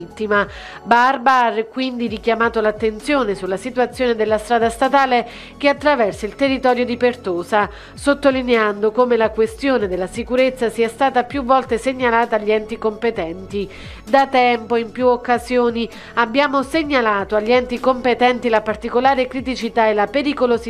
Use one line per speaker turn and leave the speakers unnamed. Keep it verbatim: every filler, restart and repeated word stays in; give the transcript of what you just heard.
vittima. Barba ha quindi richiamato l'attenzione sulla situazione della strada statale che attraversa il territorio di Pertosa, sottolineando come la questione della sicurezza sia stata più volte segnalata agli enti competenti. Da tempo, in più occasioni, abbiamo segnalato agli enti competenti la particolare criticità e la pericolosità